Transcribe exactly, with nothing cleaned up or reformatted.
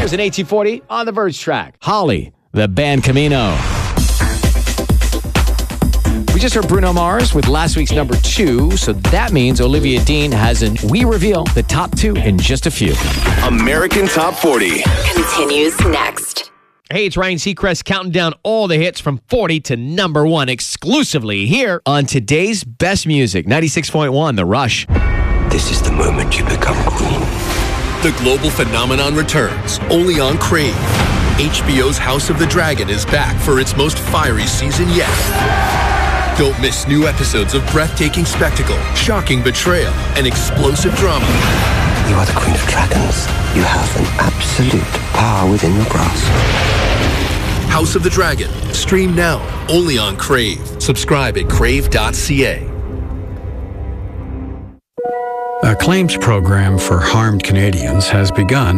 Here's an eighteen forty on the Verge track. Holly, the band Camino. We just heard Bruno Mars with last week's number two, so that means Olivia Dean has an We reveal the top two in just a few. American Top forty continues next. Hey, it's Ryan Seacrest counting down all the hits from forty to number one exclusively here On today's best music, ninety-six point one, The Rush. This is the moment you become queen. The global phenomenon returns, only on Crave. H B O's House of the Dragon is back for its most fiery season yet. Don't miss new episodes of breathtaking spectacle, shocking betrayal, and explosive drama. You are the queen of dragons. You have an absolute power within your grasp. House of the Dragon. Stream now, only on Crave. Subscribe at crave dot c a. A claims program for harmed Canadians has begun